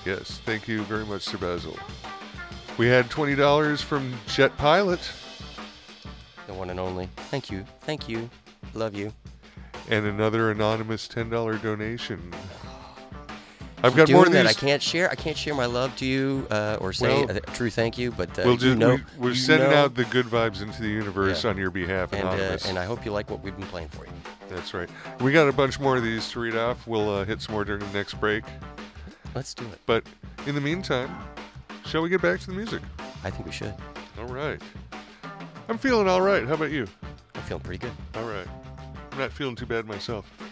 Yes, thank you very much, Sir Basil. We had $20 from Jet Pilot. The one and only. Thank you. Thank you. Love you. And another anonymous $10 donation. I've Keep got more of doing that. these. I can't share my love to you or say a true thank you, but we're sending out the good vibes into the universe on your behalf, anonymous. And I hope you like what we've been playing for you. That's right. We got a bunch more of these to read off. We'll hit some more during the next break. Let's do it. But in the meantime, shall we get back to the music? I think we should. All right. I'm feeling all right. How about you? I'm feeling pretty good. All right. I'm not feeling too bad myself.